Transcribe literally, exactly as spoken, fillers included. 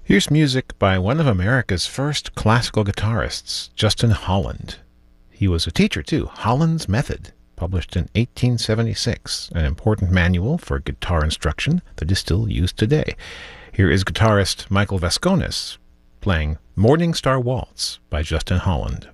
Here's music by one of America's first classical guitarists, Justin Holland. He was a teacher, too. Holland's Method, published in eighteen seventy-six, an important manual for guitar instruction that is still used today. Here is guitarist Michael Vasconis playing Morning Star Waltz by Justin Holland.